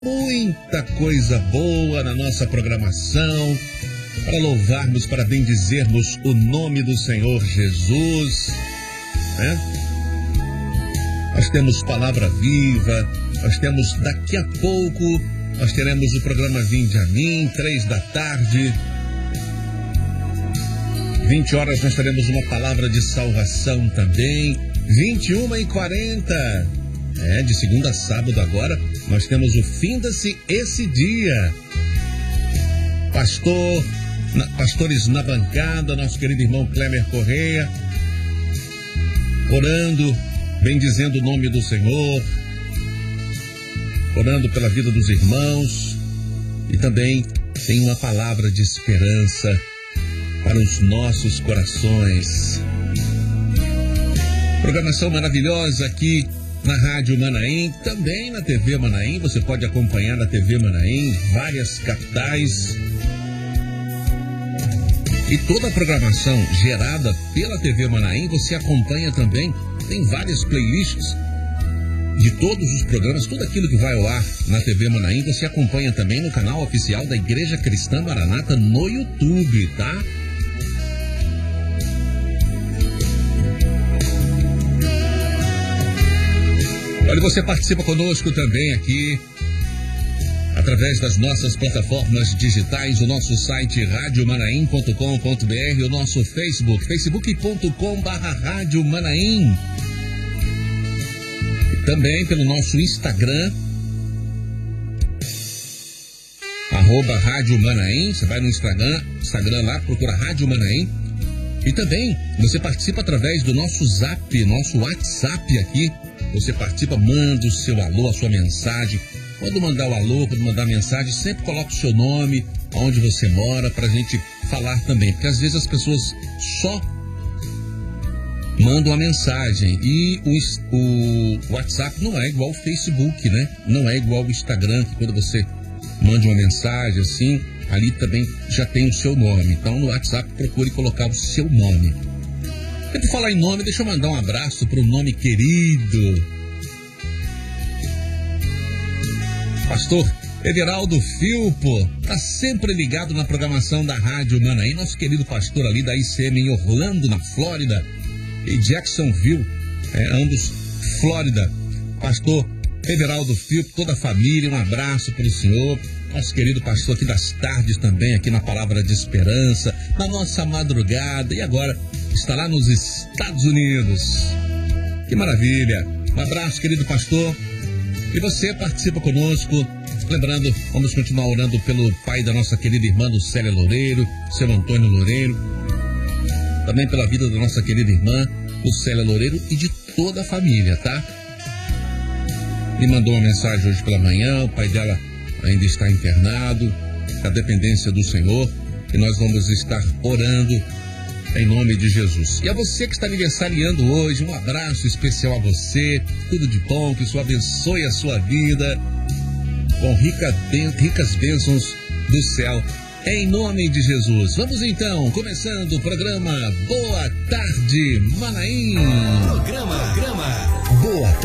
Muita coisa boa na nossa programação, para louvarmos, para bendizermos o nome do Senhor Jesus, né? Nós temos Palavra Viva, nós temos daqui a pouco, nós teremos o programa Vinde a Mim, 3 da tarde, 20 horas nós teremos uma palavra de salvação também, 21h40, de segunda a sábado agora, nós temos o Finda-se esse dia. Pastores na bancada, nosso querido irmão Clémer Correia, orando, bendizendo o nome do Senhor, orando pela vida dos irmãos, e também tem uma palavra de esperança para os nossos corações. Programação maravilhosa aqui na Rádio Manaim, também na TV Manaim, você pode acompanhar na TV Manaim, várias capitais. E toda a programação gerada pela TV Manaim, você acompanha também, tem várias playlists de todos os programas, tudo aquilo que vai ao ar na TV Manaim, você acompanha também no canal oficial da Igreja Cristã Maranata no YouTube, tá? Olha, você participa conosco também aqui, através das nossas plataformas digitais, o nosso site radiomanaim.com.br, o nosso Facebook, facebook.com/Rádio Manaim. E também pelo nosso Instagram, @Rádio Manaim, você vai no Instagram lá, procura Rádio Manaim. E também você participa através do nosso Zap, nosso WhatsApp aqui. Você participa, manda o seu alô, a sua mensagem. Quando mandar o alô, quando mandar a mensagem, sempre coloca o seu nome, onde você mora, pra gente falar também. Porque às vezes as pessoas só mandam a mensagem. E o WhatsApp não é igual ao Facebook, né? Não é igual ao Instagram, que quando você manda uma mensagem assim, ali também já tem o seu nome. Então no WhatsApp procure colocar o seu nome. E por falar em nome, deixa eu mandar um abraço para o nome querido Pastor Everaldo Filpo, tá sempre ligado na programação da Rádio Manaim, nosso querido pastor ali da ICM em Orlando, na Flórida, e Jacksonville, ambos Flórida. Pastor Everaldo Filpo, toda a família, um abraço para o senhor. Nosso querido pastor aqui das tardes também, aqui na Palavra de Esperança, na nossa madrugada, e agora está lá nos Estados Unidos. Que maravilha! Um abraço, querido pastor. E você participa conosco. Lembrando, vamos continuar orando pelo pai da nossa querida irmã Lucélia Loureiro, seu Antônio Loureiro. Também pela vida da nossa querida irmã Lucélia Loureiro e de toda a família, tá? Me mandou uma mensagem hoje pela manhã, o pai dela ainda está internado, a dependência do Senhor, e nós vamos estar orando em nome de Jesus. E a você que está aniversariando hoje, um abraço especial a você, tudo de bom, que o Senhor abençoe a sua vida com ricas bênçãos do céu, em nome de Jesus. Vamos então, começando o programa Boa Tarde Manaim. Programa Boa